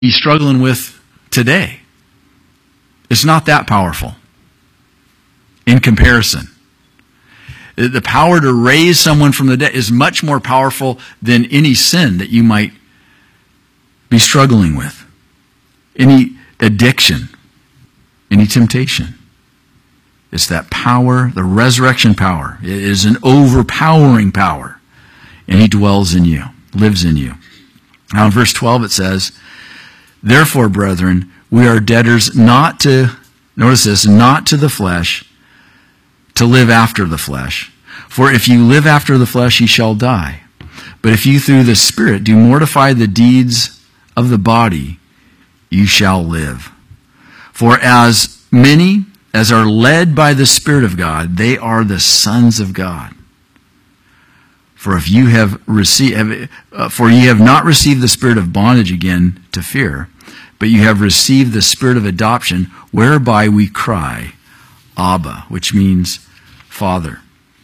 he's struggling with today. It's not that powerful in comparison. The power to raise someone from the dead is much more powerful than any sin that you might be struggling with. Any addiction, any temptation. It's that power, the resurrection power. It is an overpowering power. And he dwells in you, lives in you. Now in verse 12 it says, therefore, brethren, we are debtors not to, notice this, not to the flesh, to live after the flesh. For if you live after the flesh, ye shall die. But if you through the Spirit do mortify the deeds of the body, you shall live. For as many as are led by the Spirit of God, they are the sons of God. For if you have received, for ye have not received the spirit of bondage again to fear, but you have received the spirit of adoption, whereby we cry, Abba, which means Father.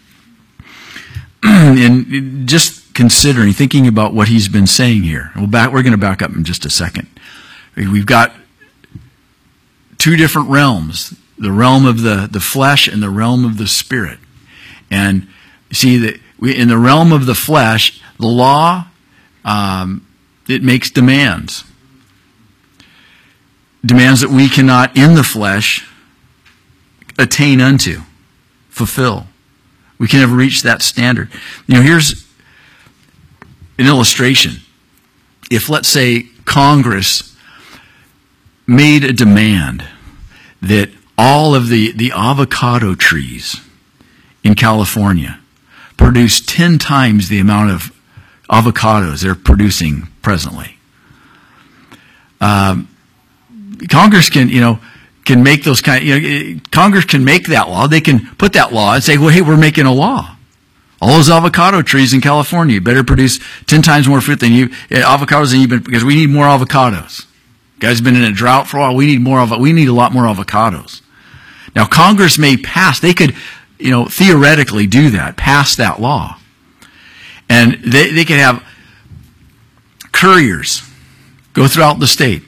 And just considering, thinking about what he's been saying here. We're going to back up in just a second. We've got two different realms, the realm of the flesh and the realm of the spirit. And see that in the realm of the flesh, the law, it makes demands. Demands that we cannot, in the flesh, attain unto, fulfill. We can never reach that standard. Here's an illustration. If, let's say, Congress made a demand that all of the avocado trees in California produce 10 times the amount of avocados they're producing presently. Congress can make those Congress can make that law. They can put that law and say, well, hey, we're making a law. All those avocado trees in California better produce 10 times more fruit than avocados than you've been, because we need more avocados. Guys have been in a drought for a while. We need a lot more avocados. Now, Congress may pass, they could, theoretically do that, pass that law. And they could have couriers go throughout the state.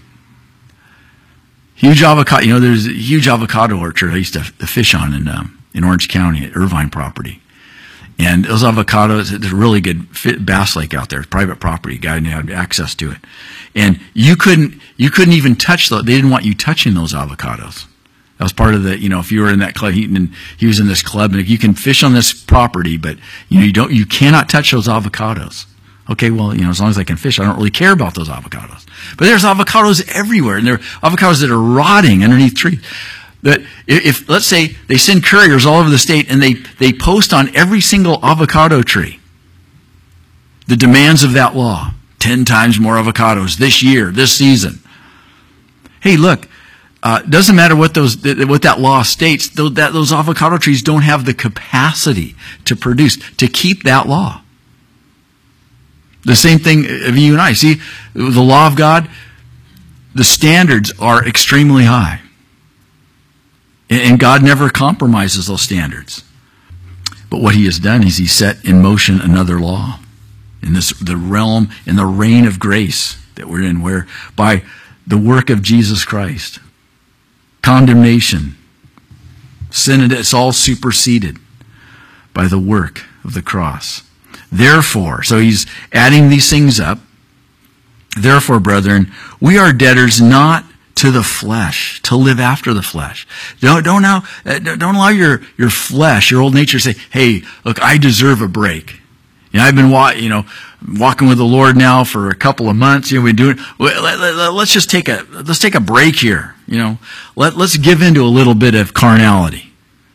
Huge avocado, there's a huge avocado orchard I used to fish on in Orange County at Irvine property. And those avocados, there's a really good bass lake out there, private property, a guy had access to it. And you couldn't even touch those. They didn't want you touching those avocados. That was part of the, if you were in that club, he was in this club, and you can fish on this property, but you cannot touch those avocados. Okay, well, as long as I can fish, I don't really care about those avocados. But there's avocados everywhere, and there are avocados that are rotting underneath trees. That if let's say they send couriers all over the state and they post on every single avocado tree the demands of that law, 10 times more avocados this year, this season. Hey, look, doesn't matter what that law states. Those avocado trees don't have the capacity to produce, to keep that law. The same thing of you and I. See, the law of God, the standards are extremely high. And God never compromises those standards. But what he has done is he set in motion another law in the realm, in the reign of grace that we're in, where by the work of Jesus Christ, condemnation, sin, it's all superseded by the work of the cross. Therefore, so he's adding these things up. Therefore, brethren, we are debtors not to the flesh, to live after the flesh. Don't allow your flesh, your old nature, to say, hey, look, I deserve a break. I've been walking with the Lord now for a couple of months. We're doing. Let's take a break here. Let's give into a little bit of carnality.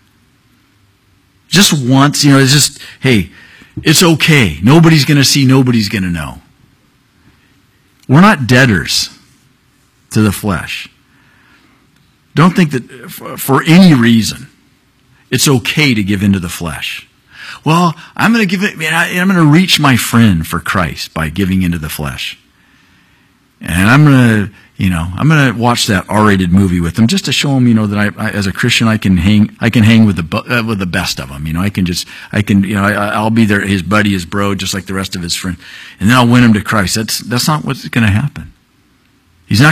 Just once, it's just, hey, it's okay. Nobody's going to see. Nobody's going to know. We're not debtors to the flesh. Don't think that for any reason it's okay to give into the flesh. Well, I'm going to reach my friend for Christ by giving into the flesh. And I'm going to watch that R-rated movie with them just to show them, that I as a Christian, I can hang with the best of them. I'll be his buddy, his bro, just like the rest of his friends. And then I'll win him to Christ. That's not what's going to happen.